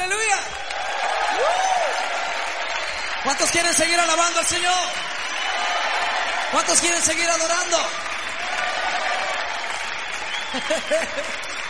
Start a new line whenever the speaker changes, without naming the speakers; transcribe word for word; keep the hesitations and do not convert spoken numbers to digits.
Aleluya. ¿Cuántos quieren seguir alabando al Señor? ¿Cuántos quieren seguir adorando?